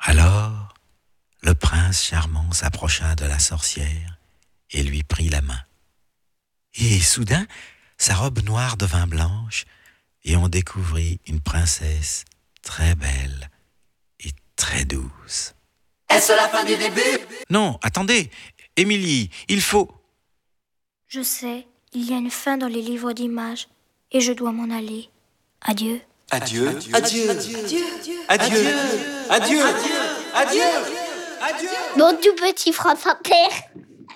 Alors, le prince charmant s'approcha de la sorcière et lui prit la main. Et soudain, sa robe noire devint blanche et on découvrit une princesse très belle et très douce. Est-ce la fin du début? Non, attendez, Émilie, il faut... Je sais, il y a une fin dans les livres d'images et je dois m'en aller. Adieu. Adieu, adieu, adieu, adieu, adieu, adieu, adieu. Mon tout petit France Inter.